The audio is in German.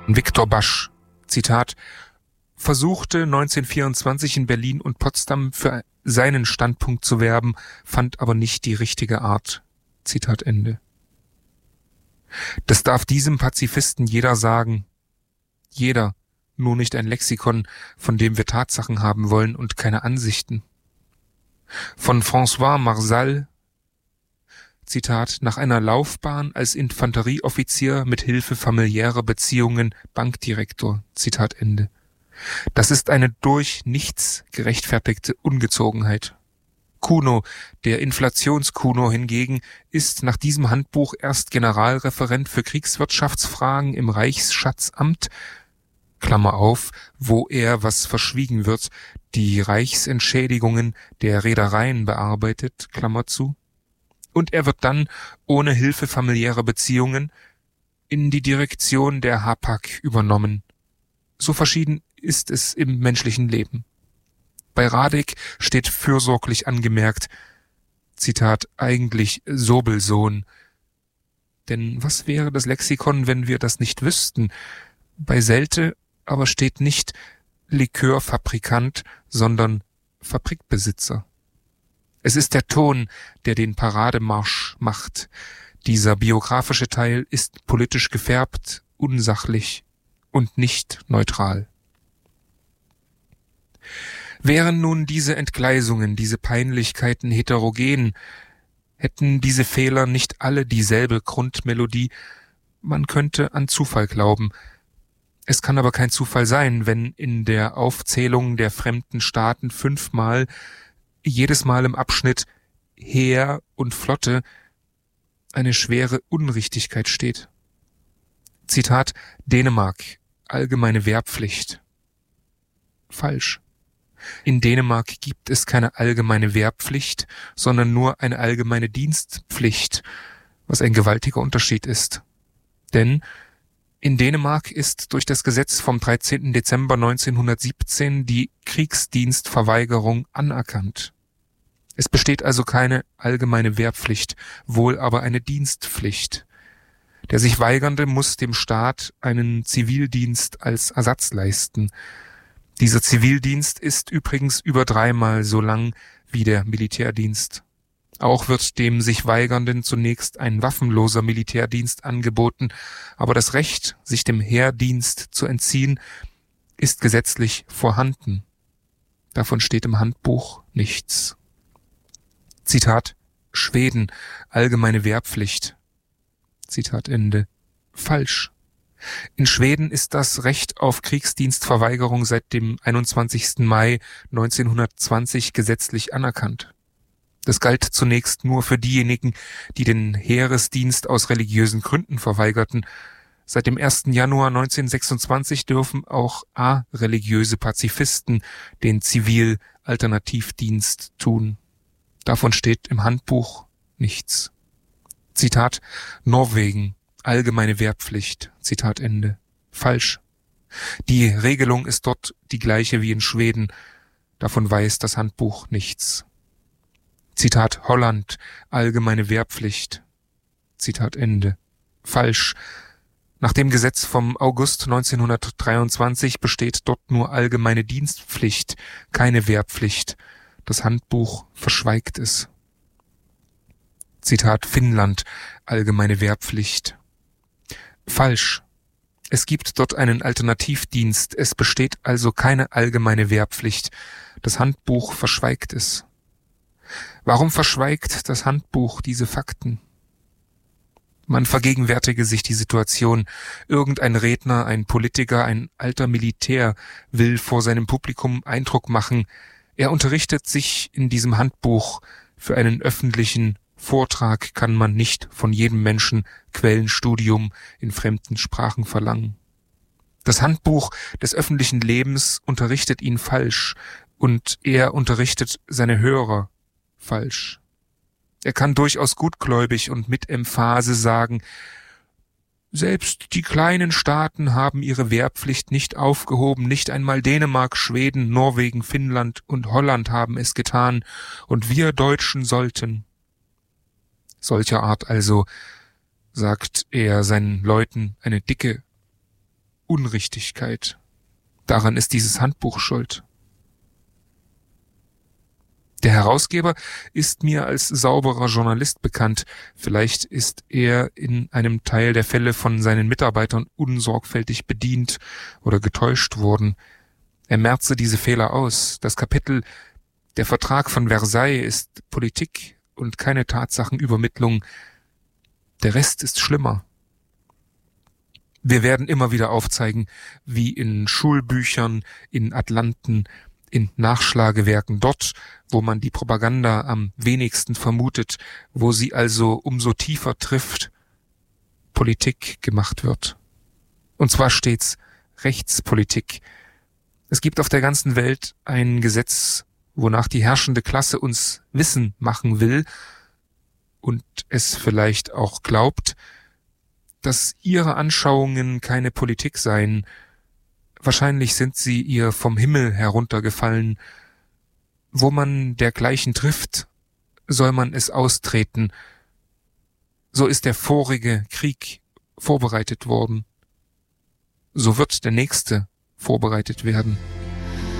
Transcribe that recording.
Viktor Basch, Zitat, versuchte 1924 in Berlin und Potsdam für seinen Standpunkt zu werben, fand aber nicht die richtige Art. Zitat Ende. Das darf diesem Pazifisten jeder sagen. Jeder, nur nicht ein Lexikon, von dem wir Tatsachen haben wollen und keine Ansichten. Von François Marsal, Zitat, nach einer Laufbahn als Infanterieoffizier mit Hilfe familiärer Beziehungen Bankdirektor, Zitat Ende. Das ist eine durch nichts gerechtfertigte Ungezogenheit. Kuno, der Inflationskuno hingegen, ist nach diesem Handbuch erst Generalreferent für Kriegswirtschaftsfragen im Reichsschatzamt, Klammer auf, wo er, was verschwiegen wird, die Reichsentschädigungen der Reedereien bearbeitet, Klammer zu, und er wird dann, ohne Hilfe familiärer Beziehungen, in die Direktion der Hapag übernommen. So verschieden ist es im menschlichen Leben. Bei Radek steht fürsorglich angemerkt, Zitat, eigentlich Sobelsohn. Denn was wäre das Lexikon, wenn wir das nicht wüssten? Bei Selte aber steht nicht Likörfabrikant, sondern Fabrikbesitzer. Es ist der Ton, der den Parademarsch macht. Dieser biografische Teil ist politisch gefärbt, unsachlich und nicht neutral. Wären nun diese Entgleisungen, diese Peinlichkeiten heterogen, hätten diese Fehler nicht alle dieselbe Grundmelodie, man könnte an Zufall glauben. Es kann aber kein Zufall sein, wenn in der Aufzählung der fremden Staaten 5-mal, jedes Mal im Abschnitt Heer und Flotte, eine schwere Unrichtigkeit steht. Zitat, Dänemark, allgemeine Wehrpflicht. Falsch. In Dänemark gibt es keine allgemeine Wehrpflicht, sondern nur eine allgemeine Dienstpflicht, was ein gewaltiger Unterschied ist. Denn in Dänemark ist durch das Gesetz vom 13. Dezember 1917 die Kriegsdienstverweigerung anerkannt. Es besteht also keine allgemeine Wehrpflicht, wohl aber eine Dienstpflicht. Der sich Weigernde muss dem Staat einen Zivildienst als Ersatz leisten. Dieser Zivildienst ist übrigens über 3-mal so lang wie der Militärdienst. Auch wird dem sich Weigernden zunächst ein waffenloser Militärdienst angeboten, aber das Recht, sich dem Heerdienst zu entziehen, ist gesetzlich vorhanden. Davon steht im Handbuch nichts. Zitat, Schweden, allgemeine Wehrpflicht. Zitat Ende. Falsch. In Schweden ist das Recht auf Kriegsdienstverweigerung seit dem 21. Mai 1920 gesetzlich anerkannt. Das galt zunächst nur für diejenigen, die den Heeresdienst aus religiösen Gründen verweigerten. Seit dem 1. Januar 1926 dürfen auch areligiöse Pazifisten den Zivil-Alternativdienst tun. Davon steht im Handbuch nichts. Zitat, Norwegen, allgemeine Wehrpflicht. Zitat Ende. Falsch. Die Regelung ist dort die gleiche wie in Schweden. Davon weiß das Handbuch nichts. Zitat, Holland, allgemeine Wehrpflicht. Zitat Ende. Falsch. Nach dem Gesetz vom August 1923 besteht dort nur allgemeine Dienstpflicht, keine Wehrpflicht. Das Handbuch verschweigt es. Zitat, Finnland, allgemeine Wehrpflicht. Falsch. Es gibt dort einen Alternativdienst, es besteht also keine allgemeine Wehrpflicht. Das Handbuch verschweigt es. Warum verschweigt das Handbuch diese Fakten? Man vergegenwärtige sich die Situation. Irgendein Redner, ein Politiker, ein alter Militär will vor seinem Publikum Eindruck machen. Er unterrichtet sich in diesem Handbuch. Für einen öffentlichen Vortrag kann man nicht von jedem Menschen Quellenstudium in fremden Sprachen verlangen. Das Handbuch des öffentlichen Lebens unterrichtet ihn falsch und er unterrichtet seine Hörer falsch. Er kann durchaus gutgläubig und mit Emphase sagen, selbst die kleinen Staaten haben ihre Wehrpflicht nicht aufgehoben, nicht einmal Dänemark, Schweden, Norwegen, Finnland und Holland haben es getan, und wir Deutschen sollten. Solcher Art also, sagt er seinen Leuten, eine dicke Unrichtigkeit. Daran ist dieses Handbuch schuld. Der Herausgeber ist mir als sauberer Journalist bekannt. Vielleicht ist er in einem Teil der Fälle von seinen Mitarbeitern unsorgfältig bedient oder getäuscht worden. Er merze diese Fehler aus. Das Kapitel "Der Vertrag von Versailles" ist Politik und keine Tatsachenübermittlung. Der Rest ist schlimmer. Wir werden immer wieder aufzeigen, wie in Schulbüchern, in Atlanten, in Nachschlagewerken, dort, wo man die Propaganda am wenigsten vermutet, wo sie also umso tiefer trifft, Politik gemacht wird. Und zwar stets Rechtspolitik. Es gibt auf der ganzen Welt ein Gesetz, wonach die herrschende Klasse uns Wissen machen will und es vielleicht auch glaubt, dass ihre Anschauungen keine Politik seien. Wahrscheinlich sind sie ihr vom Himmel heruntergefallen. Wo man dergleichen trifft, soll man es austreten. So ist der vorige Krieg vorbereitet worden. So wird der nächste vorbereitet werden.